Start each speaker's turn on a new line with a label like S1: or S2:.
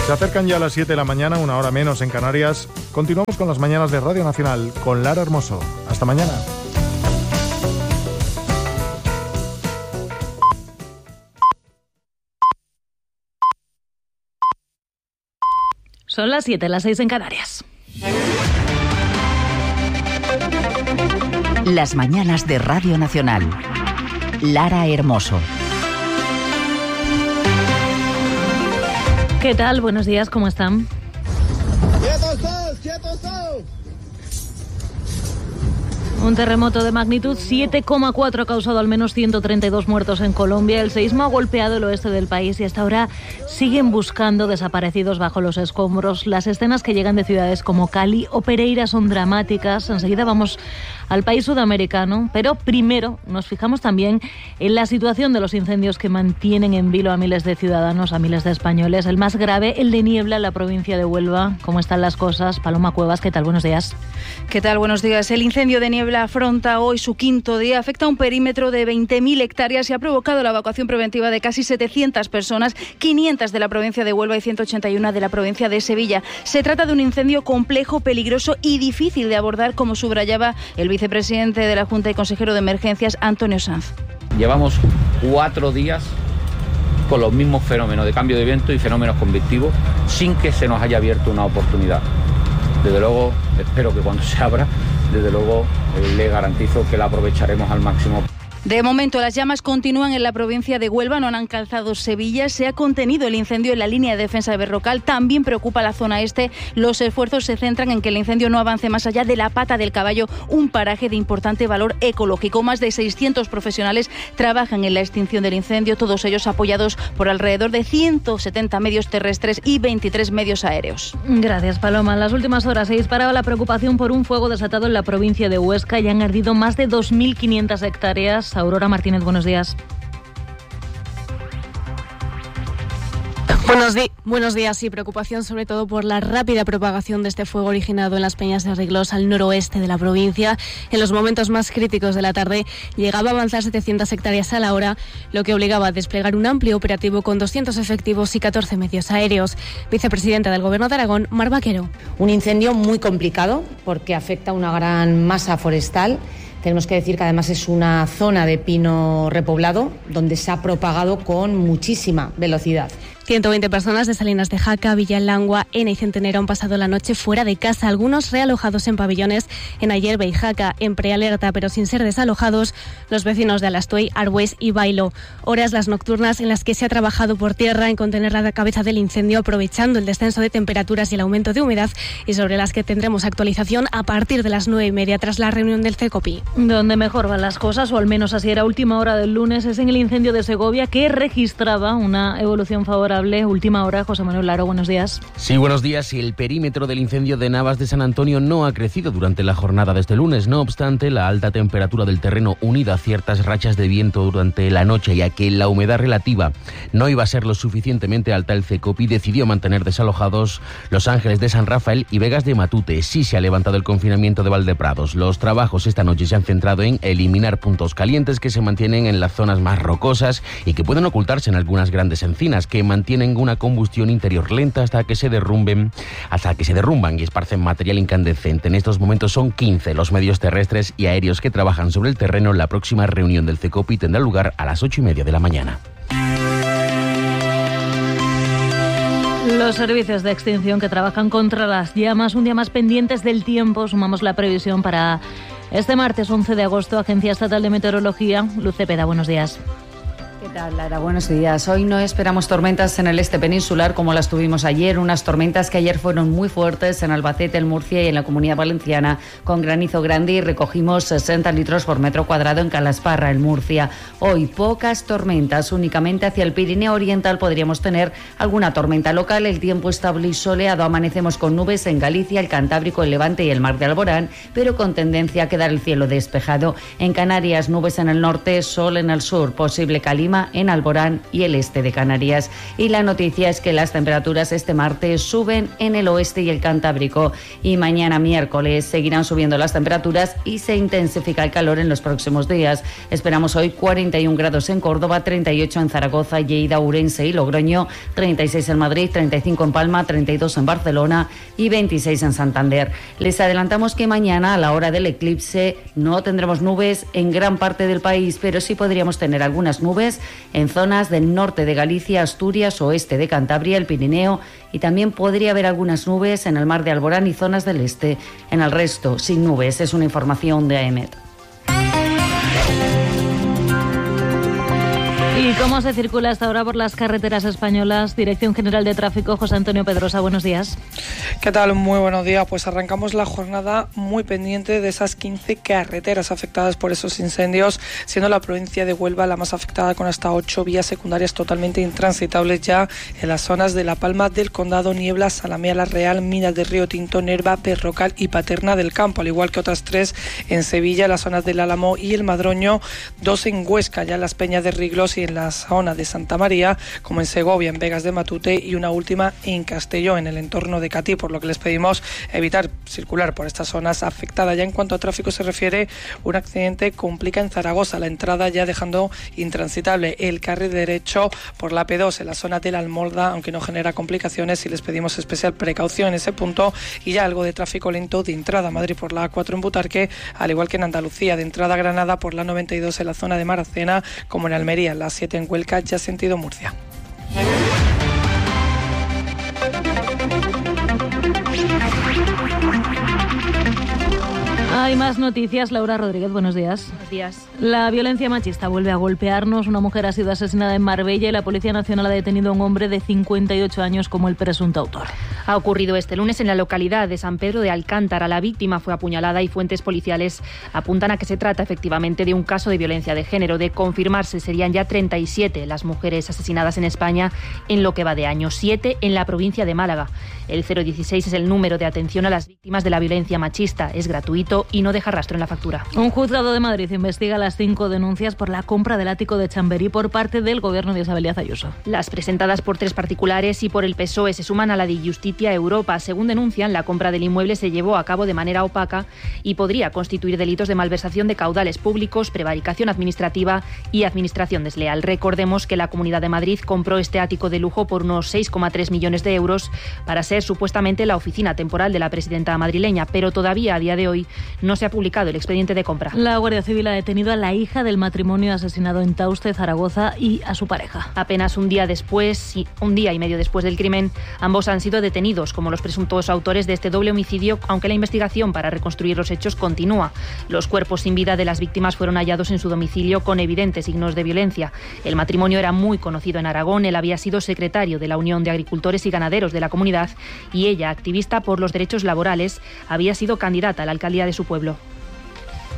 S1: Se acercan ya a las 7 de la mañana, una hora menos en Canarias. Continuamos con las mañanas de Radio Nacional con Lara Hermoso. Hasta mañana.
S2: Son las 7, las 6 en Canarias.
S3: Las mañanas de Radio Nacional. Lara Hermoso.
S2: ¿Qué tal? Buenos días, ¿cómo están?
S4: ¡Quietos todos! ¡Quietos todos!
S2: Un terremoto de magnitud 7,4 ha causado al menos 132 muertos en Colombia. El seísmo ha golpeado el oeste del país y hasta ahora siguen buscando desaparecidos bajo los escombros. Las escenas que llegan de ciudades como Cali o Pereira son dramáticas. Enseguida vamos al país sudamericano, pero primero nos fijamos también en la situación de los incendios que mantienen en vilo a miles de ciudadanos, a miles de españoles. El más grave, el de Niebla, en la provincia de Huelva. ¿Cómo están las cosas? Paloma Cuevas, ¿qué tal? Buenos días.
S5: ¿Qué tal? Buenos días. El incendio de Niebla afronta hoy su quinto día, afecta a un perímetro de 20.000 hectáreas y ha provocado la evacuación preventiva de casi 700 personas, 500 de la provincia de Huelva y 181 de la provincia de Sevilla. Se trata de un incendio complejo, peligroso y difícil de abordar, como subrayaba el vicepresidente de la Junta y consejero de Emergencias, Antonio Sanz.
S6: Llevamos 4 días con los mismos fenómenos de cambio de viento y fenómenos convectivos sin que se nos haya abierto una oportunidad. Desde luego, espero que cuando se abra, desde luego le garantizo que la aprovecharemos al máximo.
S5: De momento, las llamas continúan en la provincia de Huelva, no han alcanzado Sevilla. Se ha contenido el incendio en la línea de defensa de Berrocal. También preocupa la zona este. Los esfuerzos se centran en que el incendio no avance más allá de la Pata del Caballo, un paraje de importante valor ecológico. Más de 600 profesionales trabajan en la extinción del incendio, todos ellos apoyados por alrededor de 170 medios terrestres y 23 medios aéreos.
S2: Gracias, Paloma. En las últimas horas se disparaba la preocupación por un fuego desatado en la provincia de Huesca y han ardido más de 2.500 hectáreas. Aurora Martínez, buenos días.
S7: Buenos días y preocupación sobre todo por la rápida propagación de este fuego originado en las Peñas de Riglós al noroeste de la provincia. En los momentos más críticos de la tarde llegaba a avanzar 700 hectáreas a la hora, lo que obligaba a desplegar un amplio operativo con 200 efectivos y 14 medios aéreos. Vicepresidenta del Gobierno de Aragón, Mar Vaquero.
S8: Un incendio muy complicado porque afecta a una gran masa forestal. Tenemos que decir que además es una zona de pino repoblado donde se ha propagado con muchísima velocidad.
S7: 120 personas de Salinas de Jaca, Villalangua, Ena y Centenero han pasado la noche fuera de casa, algunos realojados en pabellones en Ayerbe y Jaca, en prealerta pero sin ser desalojados, los vecinos de Alastuey, Arbues y Bailo. Horas las nocturnas en las que se ha trabajado por tierra en contener la cabeza del incendio, aprovechando el descenso de temperaturas y el aumento de humedad, y sobre las que tendremos actualización a partir de las 9:30 tras la reunión del CECOPI.
S2: Donde mejor van las cosas, o al menos así era última hora del lunes, es en el incendio de Segovia, que registraba una evolución favorable. Última hora, José Manuel Laro, buenos días.
S9: Sí, buenos días. El perímetro del incendio de Navas de San Antonio no ha crecido durante la jornada de este lunes. No obstante, la alta temperatura del terreno, unida a ciertas rachas de viento durante la noche y a que la humedad relativa no iba a ser lo suficientemente alta, el CECOPI decidió mantener desalojados Los Ángeles de San Rafael y Vegas de Matute. Sí se ha levantado el confinamiento de Valdeprados. Los trabajos esta noche se han centrado en eliminar puntos calientes que se mantienen en las zonas más rocosas y que pueden ocultarse en algunas grandes encinas que mantienen una combustión interior lenta hasta que se derrumban y esparcen material incandescente. En estos momentos son 15 los medios terrestres y aéreos que trabajan sobre el terreno. La próxima reunión del CECOPI tendrá lugar a las 8:30 de la mañana.
S2: Los servicios de extinción que trabajan contra las llamas, un día más pendientes del tiempo. Sumamos la previsión para este martes 11 de agosto. Agencia Estatal de Meteorología, Luz Cepeda, buenos días.
S10: ¿Qué tal, Lara? Buenos días. Hoy no esperamos tormentas en el este peninsular como las tuvimos ayer, unas tormentas que ayer fueron muy fuertes en Albacete, en Murcia y en la Comunidad Valenciana, con granizo grande, y recogimos 60 litros por metro cuadrado en Calasparra, en Murcia. Hoy pocas tormentas, únicamente hacia el Pirineo Oriental podríamos tener alguna tormenta local. El tiempo estable y soleado, amanecemos con nubes en Galicia, el Cantábrico, el Levante y el Mar de Alborán, pero con tendencia a quedar el cielo despejado. En Canarias, nubes en el norte, sol en el sur, posible calima Palma, en Alborán y el este de Canarias. Y la noticia es que las temperaturas este martes suben en el oeste y el Cantábrico, y mañana miércoles seguirán subiendo las temperaturas y se intensifica el calor en los próximos días. Esperamos hoy 41 grados en Córdoba, 38 en Zaragoza, Lleida, Ourense y Logroño, 36 en Madrid, 35 en Palma, 32 en Barcelona y 26 en Santander. Les adelantamos que mañana, a la hora del eclipse, no tendremos nubes en gran parte del país, pero sí podríamos tener algunas nubes en zonas del norte de Galicia, Asturias, oeste de Cantabria, el Pirineo, y también podría haber algunas nubes en el mar de Alborán y zonas del este. En el resto, sin nubes. Es una información de AEMET.
S2: ¿Y cómo se circula hasta ahora por las carreteras españolas? Dirección General de Tráfico, José Antonio Pedrosa, buenos días.
S11: ¿Qué tal? Muy buenos días. Pues arrancamos la jornada muy pendiente de esas 15 carreteras afectadas por esos incendios, siendo la provincia de Huelva la más afectada, con hasta 8 vías secundarias totalmente intransitables ya en las zonas de La Palma del Condado, Niebla, Salamea, La Real, Minas de Río Tinto, Nerva, Berrocal y Paterna del Campo, al igual que otras 3 en Sevilla, las zonas del Álamo y el Madroño, 2 en Huesca, ya en las Peñas de Riglos y en la zona de Santa María, como en Segovia, en Vegas de Matute, y una última en Castelló, en el entorno de Catí, por lo que les pedimos evitar circular por estas zonas afectadas. Ya en cuanto a tráfico se refiere, un accidente complica en Zaragoza la entrada, ya dejando intransitable el carril derecho por la P2 en la zona de la Almolda, aunque no genera complicaciones, y les pedimos especial precaución en ese punto. Y ya algo de tráfico lento de entrada a Madrid por la A4 en Butarque, al igual que en Andalucía, de entrada a Granada por la 92 en la zona de Maracena, como en Almería, la 7 en Huelca, ya sentido Murcia.
S2: Hay más noticias. Laura Rodríguez, buenos días.
S5: Buenos días.
S2: La violencia machista vuelve a golpearnos. Una mujer ha sido asesinada en Marbella y la Policía Nacional ha detenido a un hombre de 58 años como el presunto autor.
S12: Ha ocurrido este lunes en la localidad de San Pedro de Alcántara. La víctima fue apuñalada y fuentes policiales apuntan a que se trata efectivamente de un caso de violencia de género. De confirmarse, serían ya 37 las mujeres asesinadas en España en lo que va de año, 7 en la provincia de Málaga. El 016 es el número de atención a las víctimas de la violencia machista. Es gratuito y no deja rastro en la factura.
S2: Un juzgado de Madrid investiga las 5 denuncias por la compra del ático de Chamberí por parte del gobierno de Isabel Díaz Ayuso.
S12: Las presentadas por 3 particulares y por el PSOE se suman a la de Justitia Europa. Según denuncian, la compra del inmueble se llevó a cabo de manera opaca y podría constituir delitos de malversación de caudales públicos, prevaricación administrativa y administración desleal. Recordemos que la Comunidad de Madrid compró este ático de lujo por unos 6,3 millones de euros para ser supuestamente la oficina temporal de la presidenta madrileña, pero todavía a día de hoy no se ha publicado el expediente de compra.
S2: La Guardia Civil ha detenido a la hija del matrimonio asesinado en Tauste, Zaragoza, y a su pareja.
S12: Apenas un día y medio después del crimen, ambos han sido detenidos como los presuntos autores de este doble homicidio, aunque la investigación para reconstruir los hechos continúa. Los cuerpos sin vida de las víctimas fueron hallados en su domicilio con evidentes signos de violencia. El matrimonio era muy conocido en Aragón. Él había sido secretario de la Unión de Agricultores y Ganaderos de la comunidad y ella, activista por los derechos laborales, había sido candidata a la alcaldía de su pueblo.